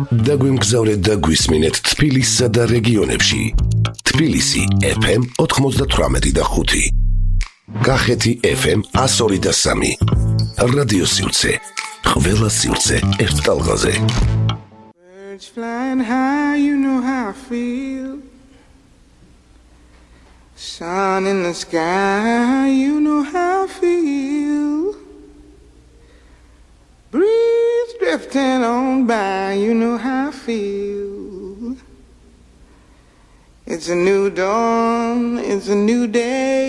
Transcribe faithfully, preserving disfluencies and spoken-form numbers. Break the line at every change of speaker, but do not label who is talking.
დაგვიმგზავრეთ და გვისმინეთ თბილისსა და რეგიონებში. თბილისი ეფ ემ ოთხმოცდათვრამეტი და ხუთი. კახეთი ეფ ემ εκατს ორი და სამი. რადიო სივრცე. ყველა სივრცე ერთ ტალღაზე.
Birds flying high, you know how I feel. Sun in the sky, you know how I feel. Breeze drifting on by, you know how I feel. It's a new dawn, it's a new day.